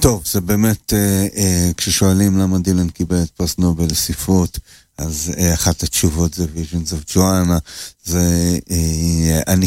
טוב, זה באמת, כששואלים למה דילן קיבל את פרס נובל לספרות, אז אחת התשובות זה Visions of Joanna, זה אני